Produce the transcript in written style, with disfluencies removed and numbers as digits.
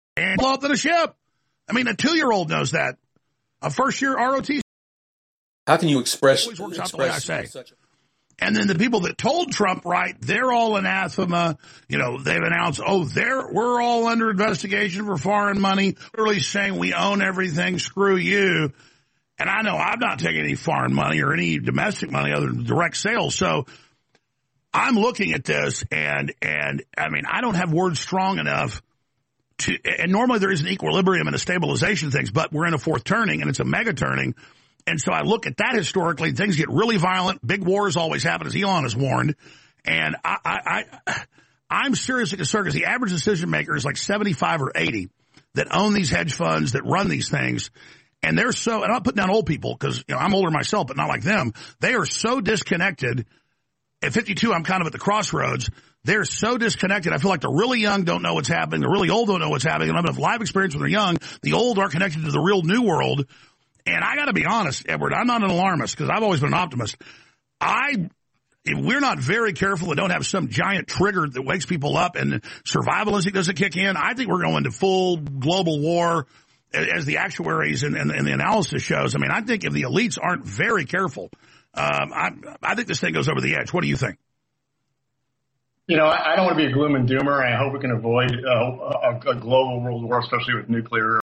and blow up the ship. I mean, a 2-year-old knows that. A first-year ROTC. How can you express? Always works out the way I say. And then the people that told Trump, right, they're all anathema. You know, they've announced, we're all under investigation for foreign money, literally saying we own everything, screw you. And I know I'm not taking any foreign money or any domestic money other than direct sales. So I'm looking at this, and I mean, I don't have words strong enough to, and normally there is an equilibrium and a stabilization of things, but we're in a fourth turning, and it's a mega turning. And so I look at that historically, things get really violent. Big wars always happen, as Elon has warned. And I'm seriously concerned because the average decision maker is like 75 or 80 that own these hedge funds, that run these things. And they're so, and I'm not putting down old people because, you know, I'm older myself, but not like them. They are so disconnected. At 52, I'm kind of at the crossroads. They're so disconnected. I feel like the really young don't know what's happening. The really old don't know what's happening. And I'm going to have live experience when they're young. The old are connected to the real new world. And I got to be honest, Edward, I'm not an alarmist because I've always been an optimist. If we're not very careful and don't have some giant trigger that wakes people up and survivalism doesn't kick in, I think we're going into full global war as the actuaries and the analysis shows. I mean, I think if the elites aren't very careful, I think this thing goes over the edge. What do you think? You know, I don't want to be a gloom and doomer. I hope we can avoid a global world war, especially with nuclear